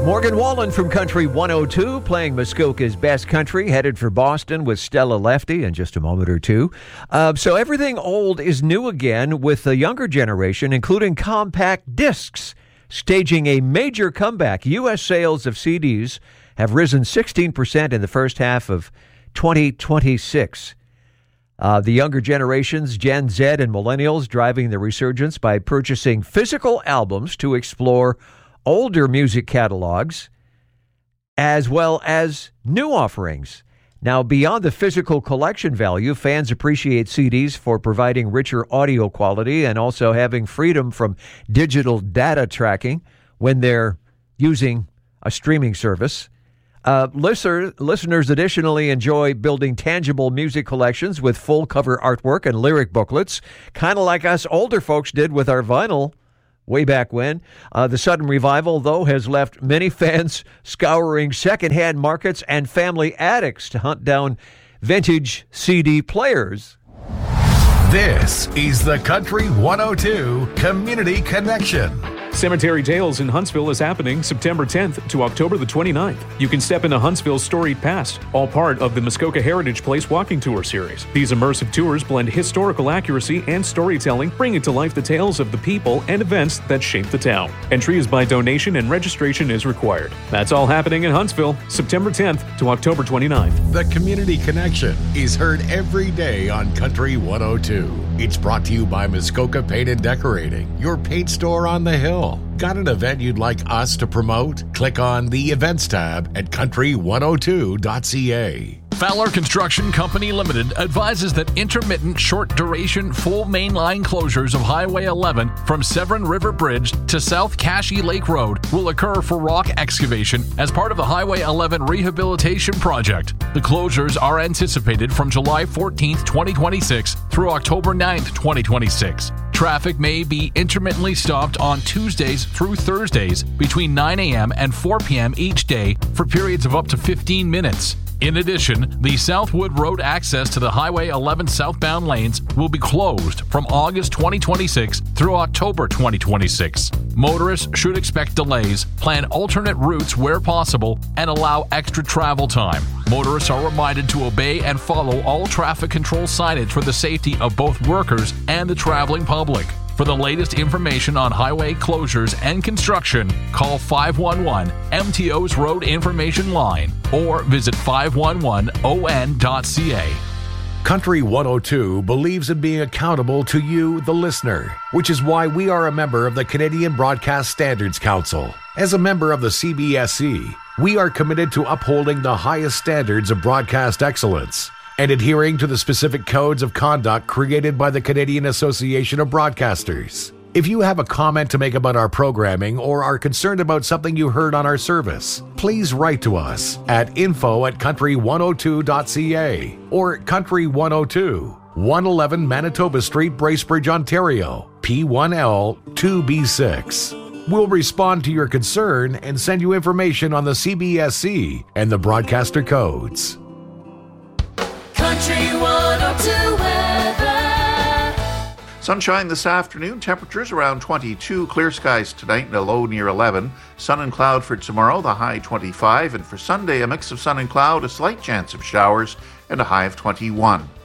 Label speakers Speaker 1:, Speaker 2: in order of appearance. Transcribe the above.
Speaker 1: Morgan Wallen from Country 102 playing Muskoka's Best Country, headed for Boston with Stella Lefty in just a moment or two. So everything old is new again with the younger generation, including compact discs, staging a major comeback. U.S. sales of CDs have risen 16% in the first half of 2026. The younger generations, Gen Z and millennials, driving the resurgence by purchasing physical albums to explore older music catalogs, as well as new offerings. Now, beyond the physical collection value, fans appreciate CDs for providing richer audio quality and also having freedom from digital data tracking when they're using a streaming service. Listeners additionally enjoy building tangible music collections with full cover artwork and lyric booklets, kind of like us older folks did with our vinyl way back when. The sudden revival, though, has left many fans scouring secondhand markets and family attics to hunt down vintage CD players.
Speaker 2: This is the Country 102 Community Connection.
Speaker 3: Cemetery Tales in Huntsville is happening September 10th to October the 29th. You can step into Huntsville's storied past, all part of the Muskoka Heritage Place Walking Tour series. These immersive tours blend historical accuracy and storytelling, bringing to life the tales of the people and events that shape the town. Entry is by donation and registration is required. That's all happening in Huntsville, September 10th to October 29th.
Speaker 2: The Community Connection is heard every day on Country 102. It's brought to you by Muskoka Paint and Decorating, your paint store on the hill. Got an event you'd like us to promote? Click on the Events tab at country102.ca.
Speaker 4: Fowler Construction Company Limited advises that intermittent short-duration full mainline closures of Highway 11 from Severn River Bridge to South Cashie Lake Road will occur for rock excavation as part of the Highway 11 rehabilitation project. The closures are anticipated from July 14th, 2026 through October 9th, 2026. Traffic may be intermittently stopped on Tuesdays through Thursdays between 9 a.m. and 4 p.m. each day for periods of up to 15 minutes. In addition, the Southwood Road access to the Highway 11 southbound lanes will be closed from August 2026 through October 2026. Motorists should expect delays, plan alternate routes where possible, and allow extra travel time. Motorists are reminded to obey and follow all traffic control signage for the safety of both workers and the traveling public. For the latest information on highway closures and construction, call 511 MTO's Road Information Line or visit 511on.ca.
Speaker 2: Country 102 believes in being accountable to you, the listener, which is why we are a member of the Canadian Broadcast Standards Council. As a member of the CBSC, we are committed to upholding the highest standards of broadcast excellence and adhering to the specific codes of conduct created by the Canadian Association of Broadcasters. If you have a comment to make about our programming or are concerned about something you heard on our service, please write to us at info@country102.ca or Country 102, 111 Manitoba Street, Bracebridge, Ontario, P1L 2B6. We'll respond to your concern and send you information on the CBSC and the broadcaster codes.
Speaker 5: Country 102 weather.
Speaker 6: Sunshine this afternoon, temperatures around 22, clear skies tonight and a low near 11. Sun and cloud for tomorrow, the high 25. And for Sunday, a mix of sun and cloud, a slight chance of showers and a high of 21.